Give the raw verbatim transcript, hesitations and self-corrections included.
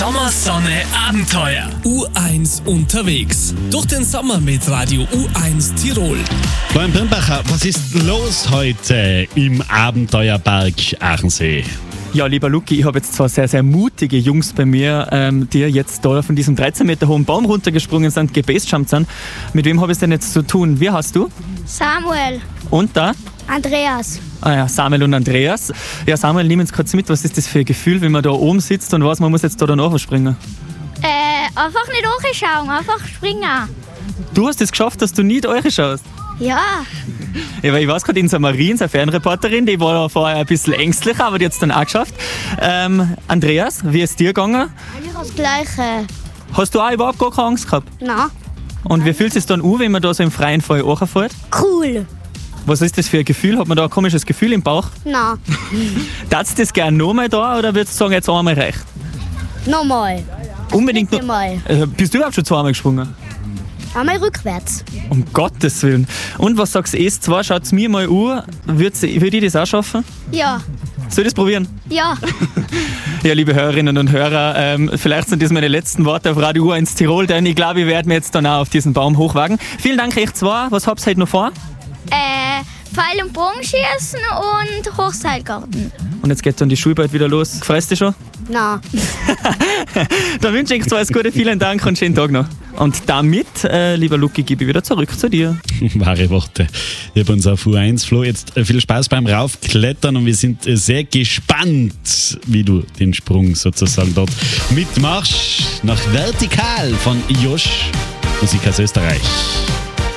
Sommersonne Abenteuer. U eins unterwegs. Durch den Sommer mit Radio U eins Tirol. Florian Birnbacher, was ist los heute im Abenteuerpark Aachensee? Ja, lieber Luki, ich habe jetzt zwei sehr, sehr mutige Jungs bei mir, ähm, die jetzt da von diesem dreizehn Meter hohen Baum runtergesprungen sind, gebasejumpt sind. Mit wem habe ich es denn jetzt zu tun? Wie heißt du? Samuel. Und da? Andreas. Ah ja, Samuel und Andreas. Ja, Samuel, nimm uns kurz mit. Was ist das für ein Gefühl, wenn man da oben sitzt und weiß, man muss jetzt da danach springen? Äh, einfach nicht hochschauen, einfach springen. Du hast es geschafft, dass du nicht euch schaust. Ja. Ja, weil ich weiß gerade, in Marie, unsere Fernreporterin, die war ja vorher ein bisschen ängstlich, aber die hat es dann auch geschafft. Ähm, Andreas, wie ist dir gegangen? Eigentlich das Gleiche. Hast du auch überhaupt gar keine Angst gehabt? Nein. Und wie fühlt es sich dann an, wenn man da so im freien Fall hochfährt? Cool. Was ist das für ein Gefühl? Hat man da ein komisches Gefühl im Bauch? Nein. Darfst du das gerne nochmal da oder würdest du sagen, jetzt einmal reicht? Nochmal. Unbedingt noch. Nochmal. Äh, bist du überhaupt schon zweimal gesprungen? Einmal rückwärts. Um Gottes Willen. Und was sagst du, es zwar, schaut es mir mal an, würde würd ich das auch schaffen? Ja. Soll ich das probieren? Ja. Ja, liebe Hörerinnen und Hörer, ähm, vielleicht sind das meine letzten Worte auf Radio U eins Tirol, denn ich glaube, ich werde mir jetzt dann auch auf diesen Baum hochwagen. Vielen Dank euch zwei. Was habt ihr heute noch vor? Äh, Pfeil- und Bogenschießen und Hochseilgarten. Und jetzt geht dann die Schule bald wieder los. Freust du dich schon? Nein. Dann wünsche ich euch zwei alles Gute, vielen Dank und schönen Tag noch. Und damit, äh, lieber Luki, gebe ich wieder zurück zu dir. Wahre Worte. Hier bei uns auf U eins. Flo, jetzt äh, viel Spaß beim Raufklettern und wir sind äh, sehr gespannt, wie du den Sprung sozusagen dort mitmachst. Nach Vertikal von Josh, Musik aus Österreich.